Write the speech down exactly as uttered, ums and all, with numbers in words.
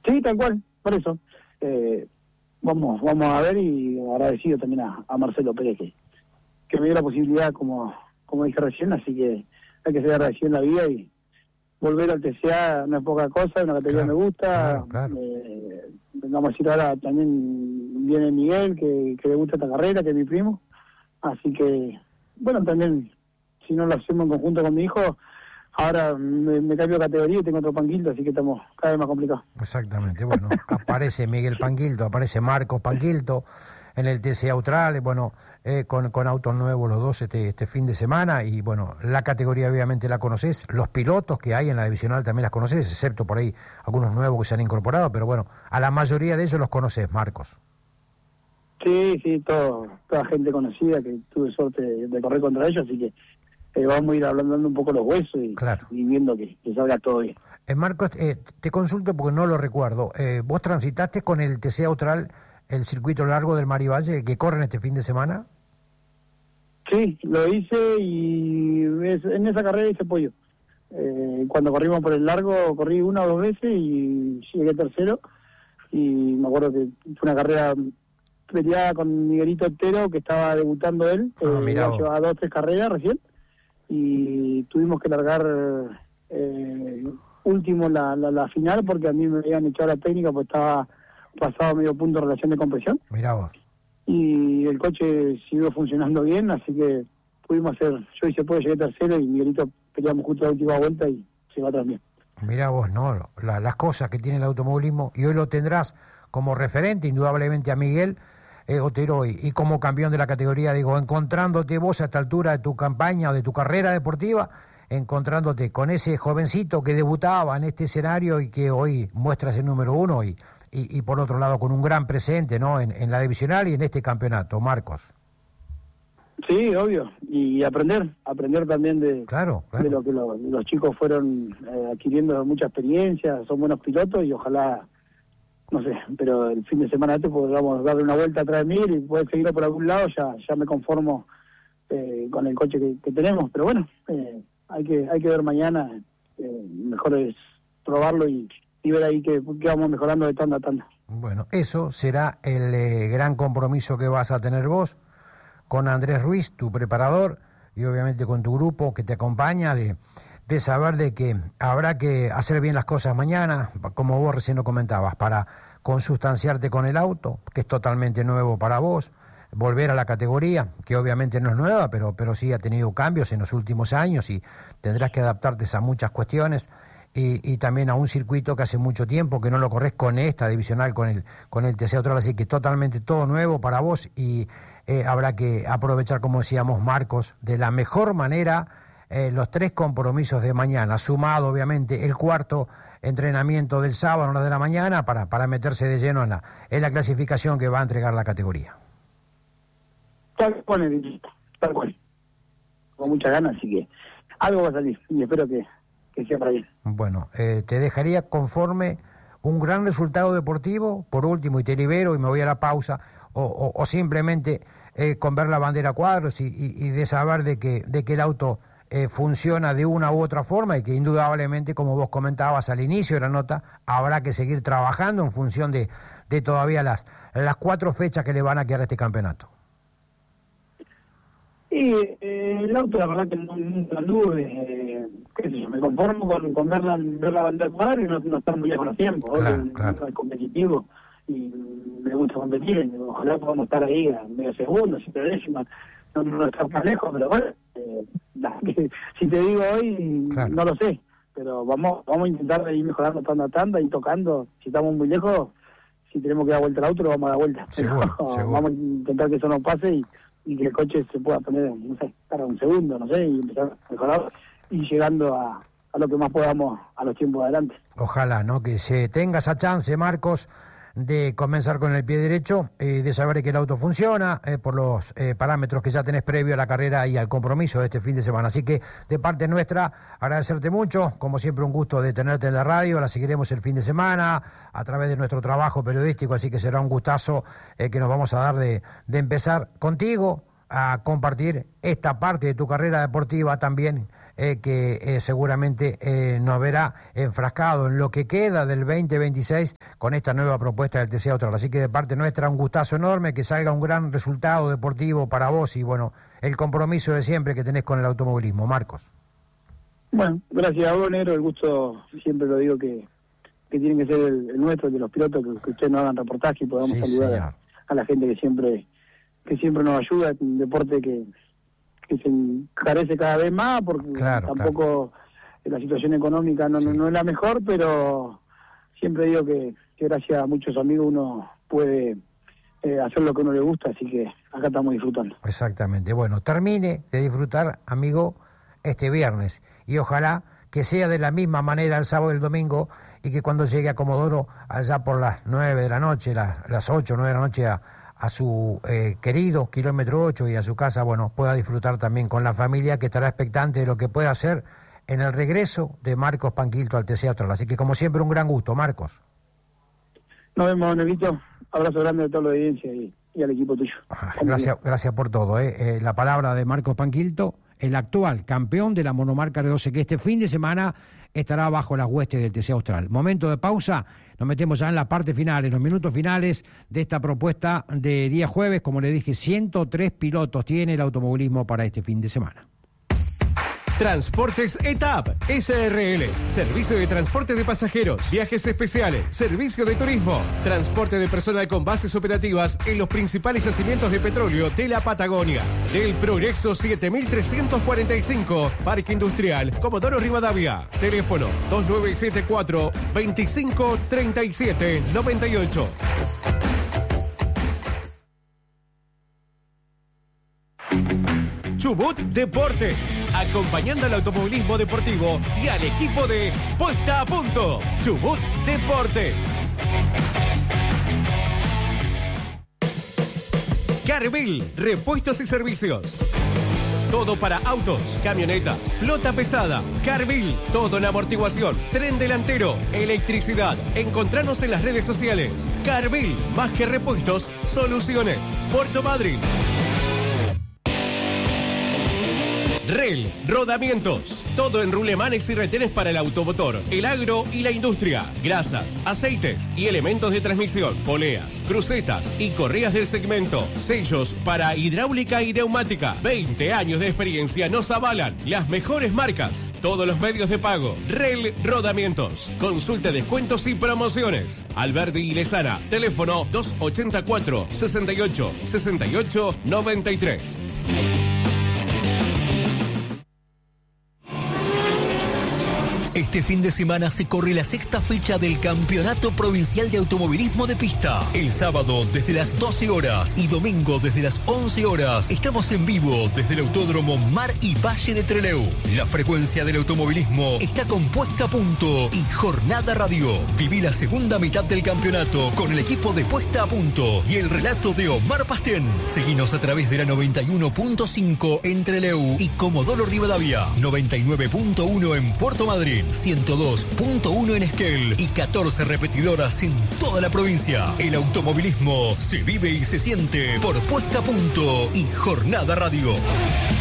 Sí, tal cual, por eso. Eh, vamos vamos a ver, y agradecido también a, a Marcelo Pérez que, que me dio la posibilidad, como como dije recién, así que hay que ser agradecido en la vida, y volver al T C A no es poca cosa, una categoría Claro, me gusta. claro, claro. Eh, vamos a decir, ahora también viene Miguel, que, que le gusta esta carrera, que es mi primo, así que, bueno, también, si no lo hacemos en conjunto con mi hijo, ahora me, me cambio de categoría y tengo otro Panquilto, así que estamos cada vez más complicados. Exactamente, bueno, aparece Miguel Panquilto, aparece Marcos Panquilto en el T C A Austral, bueno, eh, con, con autos nuevos los dos este, este fin de semana, y bueno, la categoría obviamente la conoces, los pilotos que hay en la divisional también las conoces, excepto por ahí algunos nuevos que se han incorporado, pero bueno, a la mayoría de ellos los conoces, Marcos. Sí, sí, todo, toda gente conocida, que tuve suerte de, de correr contra ellos, así que eh, vamos a ir hablando un poco los huesos y, Claro. y viendo que, que salga todo bien. Eh, Marcos, eh, te consulto porque no lo recuerdo, eh, ¿vos transitaste con el T C A Austral el circuito largo del Mari Valle, el que corren este fin de semana? Sí, lo hice, y es, en esa carrera hice pollo. Eh, cuando corrimos por el largo, corrí una o dos veces y llegué tercero, y me acuerdo que fue una carrera peleada con Miguelito Otero, que estaba debutando él, Ah, eh, mirá ya vos. llevaba dos o tres carreras recién, y tuvimos que largar eh, último la, la, la final, porque a mí me habían echado la técnica, pues estaba pasado medio punto de relación de compresión, Mirá vos. y el coche siguió funcionando bien, así que pudimos hacer, yo hice pollo, llegué tercero, y Miguelito peleamos justo la última vuelta y se va también. Mirá vos, ¿no? La, las cosas que tiene el automovilismo, y hoy lo tendrás como referente, indudablemente, a Miguel eh, Otero, y, y como campeón de la categoría, digo, encontrándote vos a esta altura de tu campaña o de tu carrera deportiva, encontrándote con ese jovencito que debutaba en este escenario y que hoy muestras el número uno, y, y, y por otro lado con un gran presente, ¿no? En, en la divisional y en este campeonato, Marcos. Sí, obvio, y aprender, aprender también de, Claro, claro. de lo que lo- los chicos fueron eh, adquiriendo mucha experiencia, son buenos pilotos, y ojalá, no sé, pero el fin de semana este podamos darle una vuelta atrás de mí y poder seguirlo por algún lado, ya ya me conformo eh, con el coche que, que tenemos, pero bueno, eh, hay que hay que ver mañana, eh, mejor es probarlo y, y ver ahí que, que vamos mejorando de tanda a tanda. Bueno, eso será el eh, gran compromiso que vas a tener vos con Andrés Ruiz, tu preparador, y obviamente con tu grupo que te acompaña, de, de saber de que habrá que hacer bien las cosas mañana, como vos recién lo comentabas, para consustanciarte con el auto, que es totalmente nuevo para vos, volver a la categoría, que obviamente no es nueva, pero, pero sí ha tenido cambios en los últimos años, y tendrás que adaptarte a muchas cuestiones, y, y también a un circuito que hace mucho tiempo que no lo corres con esta divisional, con el, con el T C A Austral, así que totalmente todo nuevo para vos, y Eh, habrá que aprovechar, como decíamos, Marcos, de la mejor manera eh, los tres compromisos de mañana, sumado obviamente el cuarto entrenamiento del sábado a las nueve de la mañana, para, para meterse de lleno en la, en la clasificación que va a entregar la categoría. Tal cual, Enriquito, tal cual, con muchas ganas, así que algo va a salir, y espero que, que sea para bien. Bueno, eh, te dejaría conforme un gran resultado deportivo, por último, y te libero y me voy a la pausa, o, o, o simplemente eh, con ver la bandera a cuadros y, y, y de saber de que, de que el auto eh, funciona de una u otra forma, y que indudablemente, como vos comentabas al inicio de la nota, habrá que seguir trabajando en función de, de todavía las, las cuatro fechas que le van a quedar a este campeonato. Y eh, el auto, la verdad que no, nunca anduve, eh, qué sé yo, me conformo con, con ver la, ver la bandera cuadra y no, no estar muy lejos los tiempos, Claro, obvio, claro. soy competitivo y me gusta competir, ojalá podamos estar ahí a medio segundo, siete décimas, no, no estar tan lejos, pero bueno, eh, la- que, si te digo hoy, Claro. no lo sé, pero vamos vamos a intentar ir mejorando tanda a tanda y tocando, si estamos muy lejos, si tenemos que dar vuelta al auto, lo vamos a dar vuelta, Seguro, pero seguro. vamos a intentar que eso no pase y y que el coche se pueda poner, no sé, para un segundo, no sé, y empezar a mejorar y llegando a, a lo que más podamos a los tiempos adelante. Ojalá, ¿no? Que se tenga esa chance, Marcos, de comenzar con el pie derecho, eh, de saber que el auto funciona eh, por los eh, parámetros que ya tenés previo a la carrera y al compromiso de este fin de semana. Así que de parte nuestra, agradecerte mucho, como siempre un gusto de tenerte en la radio, la seguiremos el fin de semana a través de nuestro trabajo periodístico, así que será un gustazo eh, que nos vamos a dar de, de empezar contigo a compartir esta parte de tu carrera deportiva también eh, que eh, seguramente eh, nos verá enfrascado en lo que queda del veinte veintiséis con esta nueva propuesta del T C Austral. Así que de parte nuestra un gustazo enorme, que salga un gran resultado deportivo para vos y bueno, el compromiso de siempre que tenés con el automovilismo. Marcos. Bueno, gracias a vos, Negro, el gusto, siempre lo digo que, que tiene que ser el, el nuestro, el de los pilotos, que, que ustedes nos hagan reportaje y podamos sí, saludar a, a la gente que siempre que siempre nos ayuda, es un deporte que, que se encarece cada vez más, porque claro, tampoco claro. la situación económica no, sí. no, no es la mejor, pero siempre digo que, que gracias a muchos amigos uno puede eh, hacer lo que a uno le gusta, así que acá estamos disfrutando. Exactamente, bueno, termine de disfrutar, amigo, este viernes, y ojalá que sea de la misma manera el sábado y el domingo, y que cuando llegue a Comodoro, allá por las nueve de la noche, las, las ocho, nueve de la noche, a, a su eh, querido kilómetro ocho y a su casa, bueno, pueda disfrutar también con la familia, que estará expectante de lo que pueda hacer en el regreso de Marcos Panquilto al T C Austral. Así que, como siempre, un gran gusto, Marcos. Nos vemos, Negrito. Abrazo grande a toda la audiencia y, y al equipo tuyo. Gracias, gracias por todo. Eh. Eh, la palabra de Marcos Panquilto, el actual campeón de la monomarca R doce, que este fin de semana estará bajo las huestes del T C Austral. Momento de pausa, nos metemos ya en la parte final, en los minutos finales de esta propuesta de día jueves. Como le dije, ciento tres pilotos tiene el automovilismo para este fin de semana. Transportes E T A P S R L, servicio de transporte de pasajeros, viajes especiales, servicio de turismo, transporte de personal con bases operativas en los principales yacimientos de petróleo de la Patagonia. Del Progreso siete mil trescientos cuarenta y cinco, Parque Industrial Comodoro Rivadavia. Teléfono dos nueve siete cuatro, veinticinco treinta y siete noventa y ocho. Chubut Deportes, acompañando al automovilismo deportivo y al equipo de Puesta a Punto. Chubut Deportes. Carvil, repuestos y servicios. Todo para autos, camionetas, flota pesada. Carvil, todo en amortiguación, tren delantero, electricidad. Encontranos en las redes sociales. Carvil, más que repuestos, soluciones. Puerto Madryn. Rel, rodamientos, todo en rulemanes y retenes para el automotor, el agro y la industria, grasas, aceites y elementos de transmisión, poleas, crucetas y correas del segmento, sellos para hidráulica y neumática. veinte años de experiencia nos avalan, las mejores marcas, todos los medios de pago. Rel Rodamientos, consulta descuentos y promociones. Alberdi y Lezana, teléfono dos ochenta y cuatro, sesenta y ocho, sesenta y ocho, noventa y tres. Este fin de semana se corre la sexta fecha del Campeonato Provincial de Automovilismo de Pista. El sábado desde las doce horas y domingo desde las once horas estamos en vivo desde el Autódromo Mar y Valle de Trelew. La frecuencia del automovilismo está con Puesta a Punto y Jornada Radio. Viví la segunda mitad del campeonato con el equipo de Puesta a Punto y el relato de Omar Pastén. Seguinos a través de la noventa y uno punto cinco en Trelew y Comodoro Rivadavia, noventa y nueve punto uno en Puerto Madryn, ciento dos punto uno en Esquel y catorce repetidoras en toda la provincia. El automovilismo se vive y se siente por Puesta a Punto y Jornada Radio.